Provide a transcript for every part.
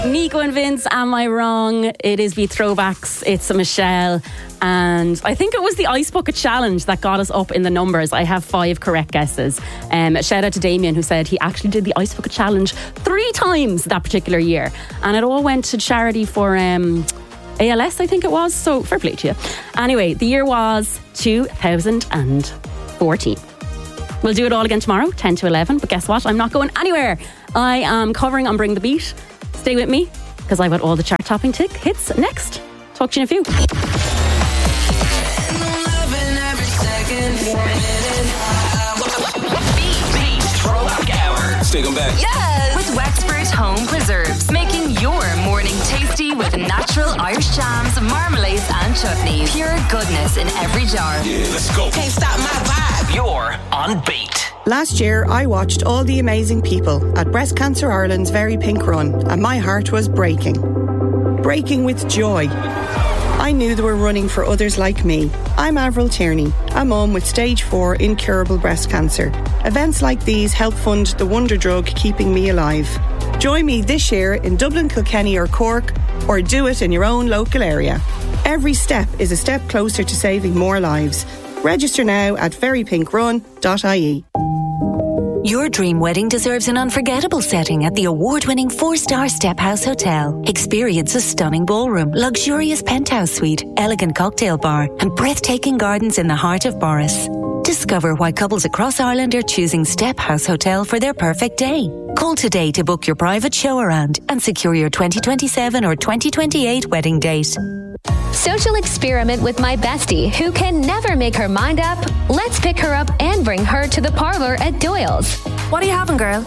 Nico and Vince, am I wrong? It is Beat Throwbacks. It's a Michelle. And I think it was the Ice Bucket Challenge that got us up in the numbers. I have 5 correct guesses. Shout out to Damien, who said he actually did the Ice Bucket Challenge 3 times that particular year. And it all went to charity for ALS, I think it was. So fair play to you. Anyway, the year was 2014. We'll do it all again tomorrow, 10 to 11. But guess what? I'm not going anywhere. I am covering on Bring the Beat. Stay with me, because I've got all the chart-topping hits next. Talk to you in a few. Beat Throwback Hour. Stick 'em back. Yes! With Wexford Home Preserves, making your morning tasty with natural Irish jams, marmalades and chutneys. Pure goodness in every jar. Yeah, let's go. Can't stop my vibe. You're on Beat. Last year, I watched all the amazing people at Breast Cancer Ireland's Very Pink Run, and my heart was breaking. Breaking with joy. I knew they were running for others like me. I'm Avril Tierney, a mum with stage 4 incurable breast cancer. Events like these help fund the wonder drug keeping me alive. Join me this year in Dublin, Kilkenny or Cork, or do it in your own local area. Every step is a step closer to saving more lives. Register now at verypinkrun.ie. Your dream wedding deserves an unforgettable setting at the award-winning 4-star Step House Hotel. Experience a stunning ballroom, luxurious penthouse suite, elegant cocktail bar, and breathtaking gardens in the heart of Boris. Discover why couples across Ireland are choosing Step House Hotel for their perfect day. Call today to book your private show around and secure your 2027 or 2028 wedding date. Social experiment with my bestie who can never make her mind up. Let's pick her up and bring her to the parlour at Doyle's. What are you having, girl?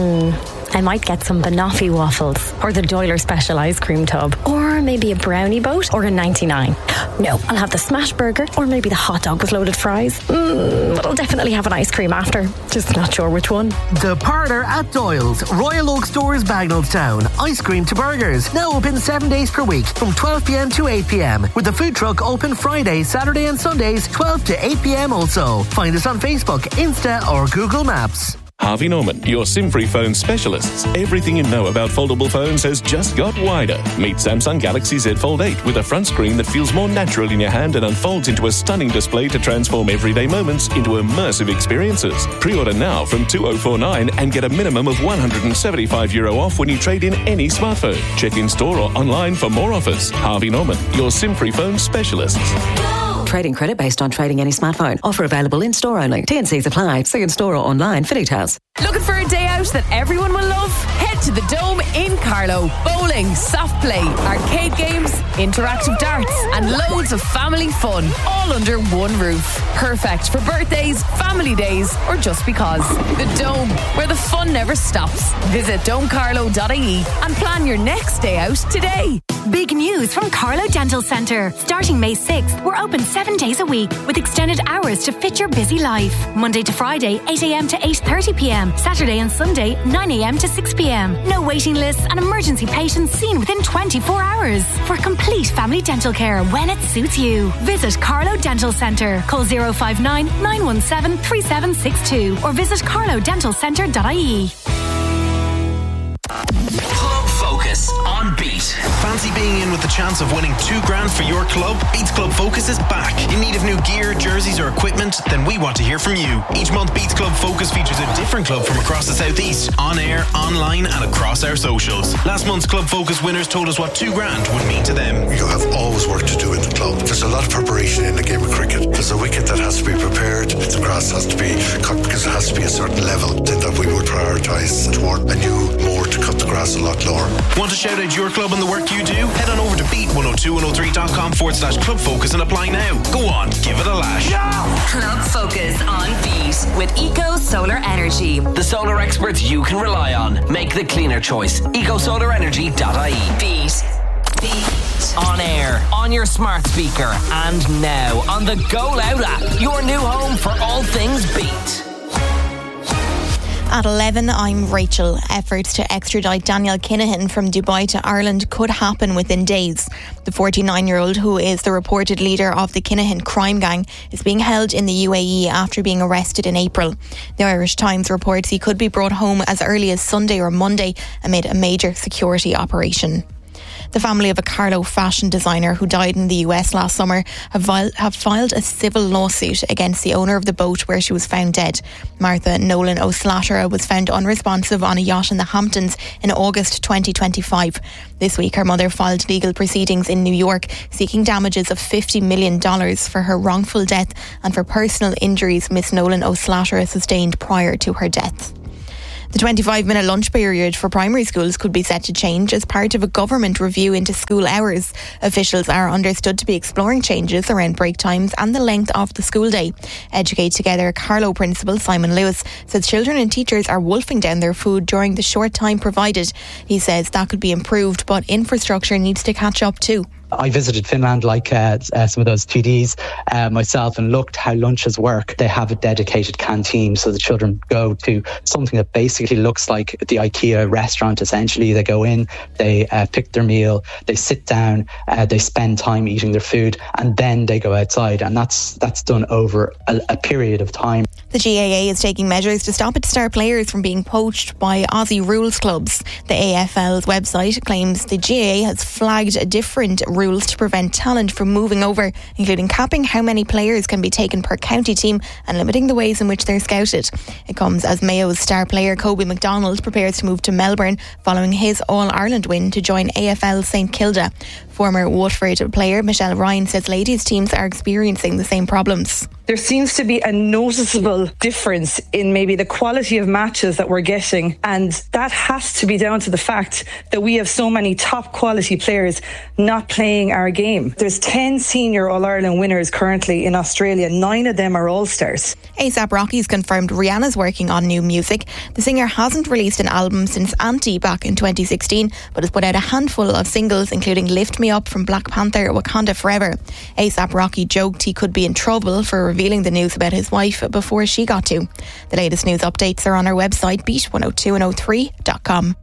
I might get some banoffee waffles or the Doyler special ice cream tub, or maybe a brownie boat or a 99. No, I'll have the smash burger or maybe the hot dog with loaded fries. But I'll definitely have an ice cream after. Just not sure which one. The Parlour at Doyle's, Royal Oak Stores, Bagnallstown. Ice cream to burgers. Now open 7 days per week from 12 p.m. to 8 p.m. With the food truck open Friday, Saturday and Sundays 12 to 8 p.m. also. Find us on Facebook, Insta or Google Maps. Harvey Norman, your SIM-free phone specialists. Everything you know about foldable phones has just got wider. Meet Samsung Galaxy Z Fold 8 with a front screen that feels more natural in your hand and unfolds into a stunning display to transform everyday moments into immersive experiences. Pre-order now from 2049 and get a minimum of €175 off when you trade in any smartphone. Check in store or online for more offers. Harvey Norman, your SIM-free phone specialists. Trading credit based on trading any smartphone. Offer available in store only. T&Cs apply. See in store or online for details. Looking for a day out that everyone will love? Head to the Dome in Carlow. Bowling, soft play, arcade games, interactive darts and loads of family fun, all under one roof. Perfect for birthdays, family days or just because. The Dome, where the fun never stops. Visit domecarlow.ie and plan your next day out today. Big news from Carlow Dental Centre. Starting May 6th, we're open 7 days a week with extended hours to fit your busy life. Monday to Friday, 8 a.m. to 8:30 p.m. Saturday and Sunday, 9 a.m. to 6 p.m. No waiting lists and emergency patients seen within 24 hours. For complete family dental care when it suits you. Visit Carlow Dental Centre. Call 059 917 3762 or visit carlowdentalcentre.ie. Club Focus on Beat. Fancy being in with the chance of winning $2,000 for your club? Beats Club Focus is back. In need of new gear, jerseys or equipment? Then we want to hear from you. Each month Beats Club Focus features a different club from across the southeast, on air, online and across our socials. Last month's Club Focus winners told us what $2,000 would mean to them. You have always work to do in the club. There's a lot of preparation in the game of cricket. There's a wicket that has to be prepared. The grass has to be cut because it has to be a certain level. Then that we would prioritise toward a new moor to cut the grass a lot lower. Want to shout out your club and the work you do? Head on over to beat102103.com/Club Focus and apply now. Go on, give it a lash. Club Focus on Beat with Eco Solar Energy. The solar experts you can rely on. Make the cleaner choice. EcoSolarEnergy.ie. Beat. On air, on your smart speaker, and now on the Go Loud app. Your new home for all things Beat. At 11, I'm Rachel. Efforts to extradite Daniel Kinahan from Dubai to Ireland could happen within days. The 49-year-old, who is the reported leader of the Kinahan crime gang, is being held in the UAE after being arrested in April. The Irish Times reports he could be brought home as early as Sunday or Monday amid a major security operation. The family of a Carlo fashion designer who died in the US last summer have filed a civil lawsuit against the owner of the boat where she was found dead. Martha Nolan O'Slattery was found unresponsive on a yacht in the Hamptons in August 2025. This week, her mother filed legal proceedings in New York seeking damages of $50 million for her wrongful death and for personal injuries Miss Nolan O'Slattery sustained prior to her death. The 25-minute lunch period for primary schools could be set to change as part of a government review into school hours. Officials are understood to be exploring changes around break times and the length of the school day. Educate Together Carlow principal Simon Lewis says children and teachers are wolfing down their food during the short time provided. He says that could be improved, but infrastructure needs to catch up too. I visited Finland like some of those TDs myself and looked how lunches work. They have a dedicated canteen, so the children go to something that basically looks like the IKEA restaurant essentially. They go in, they pick their meal, they sit down, they spend time eating their food, and then they go outside, and that's done over a period of time. The GAA is taking measures to stop its star players from being poached by Aussie rules clubs. The AFL's website claims the GAA has flagged different rules to prevent talent from moving over, including capping how many players can be taken per county team and limiting the ways in which they're scouted. It comes as Mayo's star player Kobe McDonald prepares to move to Melbourne following his All-Ireland win to join AFL St Kilda. Former Watford player Michelle Ryan says ladies' teams are experiencing the same problems. There seems to be a noticeable difference in maybe the quality of matches that we're getting, and that has to be down to the fact that we have so many top quality players not playing our game. There's 10 senior All-Ireland winners currently in Australia. 9 of them are All-Stars. A$AP Rocky's confirmed Rihanna's working on new music. The singer hasn't released an album since Anti back in 2016, but has put out a handful of singles including Lift Me Up from Black Panther, Wakanda Forever. A$AP Rocky joked he could be in trouble for revealing the news about his wife before she got to. The latest news updates are on our website beat102103.com.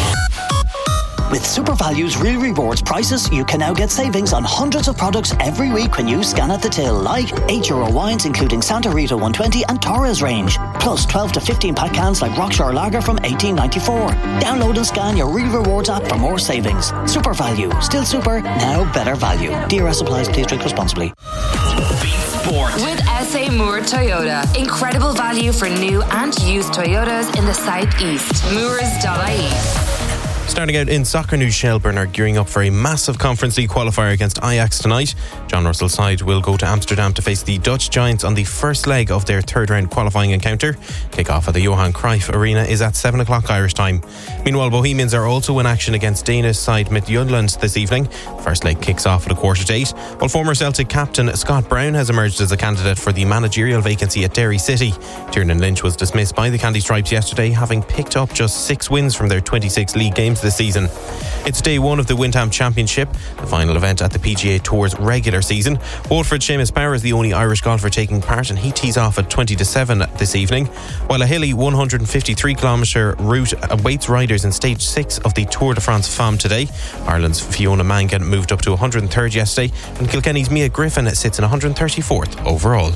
With SuperValue's Real Rewards prices, you can now get savings on hundreds of products every week when you scan at the till, like €8 wines including Santa Rita 120 and Torres range, plus 12 to 15 pack cans like Rockshore Lager from $18.94. Download and scan your Real Rewards app for more savings. SuperValue, still super, now better value. DRS applies, please drink responsibly. Sport. With SA Moore Toyota. Incredible value for new and used Toyotas in the southeast. Moores.ie. Starting out in soccer news, Shelbourne are gearing up for a massive Conference League qualifier against Ajax tonight. John Russell's side will go to Amsterdam to face the Dutch Giants on the first leg of their third round qualifying encounter. Kick-off at the Johan Cruyff Arena is at 7 o'clock Irish time. Meanwhile, Bohemians are also in action against Danish side Midtjylland this evening. The first leg kicks off at 7:45, while former Celtic captain Scott Brown has emerged as a candidate for the managerial vacancy at Derry City. Tiernan Lynch was dismissed by the Candy Stripes yesterday, having picked up just 6 wins from their 26 league games this season. It's day 1 of the Windham Championship, the final event at the PGA Tour's regular season. Waterford's Seamus Power is the only Irish golfer taking part, and he tees off at 20-7 this evening, while a hilly 153km route awaits riders in stage 6 of the Tour de France Femmes today. Ireland's Fiona Mangan moved up to 103rd yesterday, and Kilkenny's Mia Griffin sits in 134th overall.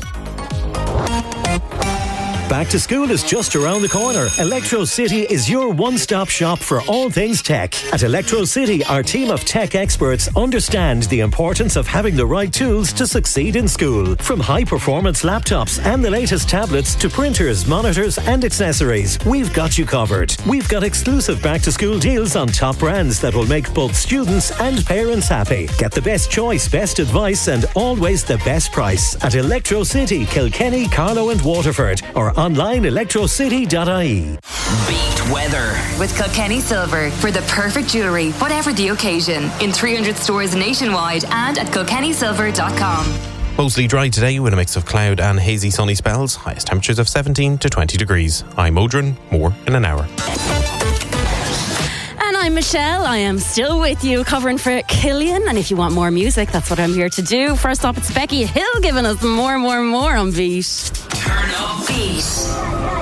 Back to school is just around the corner. Electro City is your one-stop shop for all things tech. At Electro City, our team of tech experts understand the importance of having the right tools to succeed in school. From high-performance laptops and the latest tablets to printers, monitors and accessories, we've got you covered. We've got exclusive back-to-school deals on top brands that will make both students and parents happy. Get the best choice, best advice and always the best price at Electro City, Kilkenny, Carlow and Waterford, or online electrocity.ie. Beat weather with Kilkenny Silver for the perfect jewellery, whatever the occasion. In 300 stores nationwide and at kilkennysilver.com. Mostly dry today with a mix of cloud and hazy sunny spells. Highest temperatures of 17 to 20 degrees. I'm Odrin. More in an hour. I'm Michelle. I am still with you covering for Killian, and if you want more music, that's what I'm here to do. First up, it's Becky Hill giving us more on Beat. Turn up Beat.